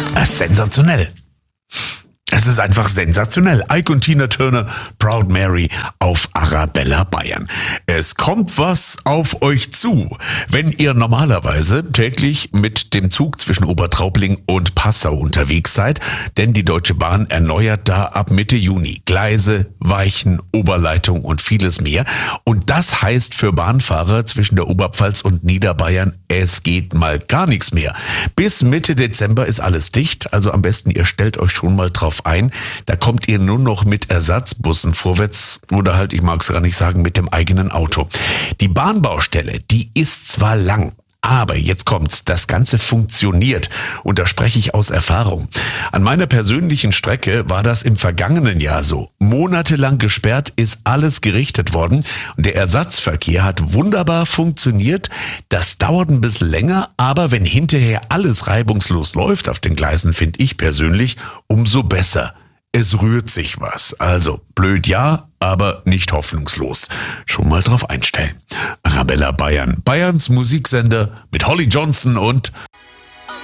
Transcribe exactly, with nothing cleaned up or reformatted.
Das ist sensationell. Es ist einfach sensationell. Ike und Tina Turner, Proud Mary auf Arabella Bayern. Es kommt was auf euch zu, wenn ihr normalerweise täglich mit dem Zug zwischen Obertraubling und Passau unterwegs seid, denn die Deutsche Bahn erneuert da ab Mitte Juni Gleise, Weichen, Oberleitung und vieles mehr. Und das heißt für Bahnfahrer zwischen der Oberpfalz und Niederbayern, es geht mal gar nichts mehr. Bis Mitte Dezember ist alles dicht, also am besten ihr stellt euch schon mal drauf ein. Da kommt ihr nur noch mit Ersatzbussen vorwärts oder halt, ich mag es gar nicht sagen, mit dem eigenen Auto. Die Bahnbaustelle, die ist zwar lang, aber jetzt kommt's, das Ganze funktioniert und da spreche ich aus Erfahrung. An meiner persönlichen Strecke war das im vergangenen Jahr so. Monatelang gesperrt, ist alles gerichtet worden und der Ersatzverkehr hat wunderbar funktioniert. Das dauert ein bisschen länger, aber wenn hinterher alles reibungslos läuft auf den Gleisen, finde ich persönlich, umso besser. Es rührt sich was. Also blöd ja, aber nicht hoffnungslos. Schon mal drauf einstellen. Arabella Bayern, Bayerns Musiksender mit Holly Johnson und